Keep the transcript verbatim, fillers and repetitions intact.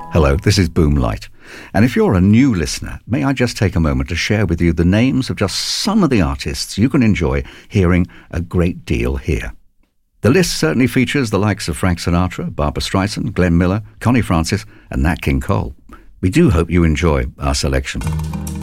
Hello, this is Boomlight. And if you're a new listener, may I just take a moment to share with you the names of just some of the artists you can enjoy hearing a great deal here. The list certainly features the likes of Frank Sinatra, Barbra Streisand, Glenn Miller, Connie Francis and Nat King Cole. We do hope you enjoy our selection.